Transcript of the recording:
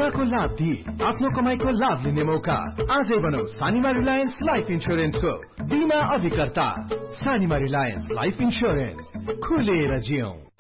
बीमाको लाभ दिई आफ्नो कमाईको लाभ लिने मौका। आजै बनाऊ सानिमा रिलायन्स लाइफ इन्स्योरेन्सको बीमा अभिकर्ता। सानिमा रिलायन्स लाइफ इन्स्योरेन्स, खुलेर जियौं।